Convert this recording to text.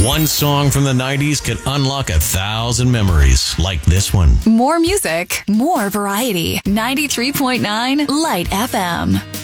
One song from the 90s can unlock 1,000 memories, like this one. More music, more variety. 93.9 Light FM.